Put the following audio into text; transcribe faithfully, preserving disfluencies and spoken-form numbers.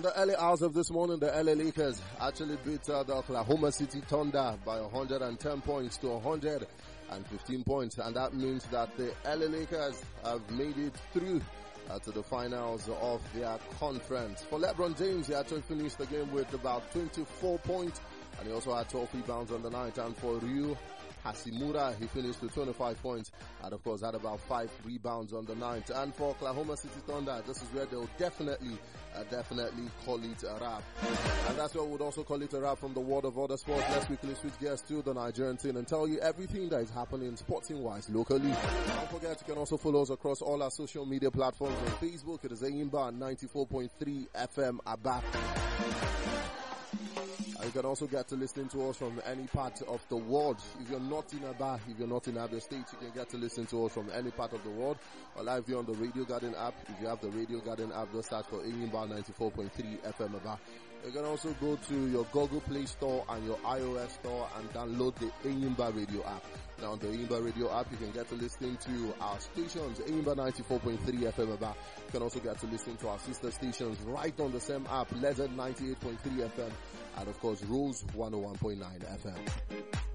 In the early hours of this morning, the L A Lakers actually beat uh, the Oklahoma City Thunder by one hundred ten points to one hundred fifteen points, and that means that the L A Lakers have made it through uh, to the finals of their conference. For LeBron James, he actually finished the game with about twenty-four points, and he also had twelve rebounds on the night. And for Ryu Hachimura, he finished with twenty-five points and of course had about five rebounds on the night. And for Oklahoma City Thunder, this is where they'll definitely, uh, definitely call it a wrap. And that's where we would also call it a wrap from the world of other sports. Let's quickly switch gears to the Nigerian team and tell you everything that is happening sporting-wise locally. Don't forget, you can also follow us across all our social media platforms. On Facebook, it is Ayimba ninety-four point three F M Aba. You can also get to listen to us from any part of the world. If you're not in Aba, if you're not in Abia State, you can get to listen to us from any part of the world. Or live here on the Radio Garden app. If you have the Radio Garden app, just search for Ayimba ninety-four point three F M Aba. You can also go to your Google Play Store and your iOS store and download the Ayimba Radio app. Now on the Ayimba Radio app, you can get to listen to our stations, Ayimba ninety-four point three F M Aba. You can also get to listen to our sister stations right on the same app, Legend ninety-eight point three F M, and of course Rose one oh one point nine F M.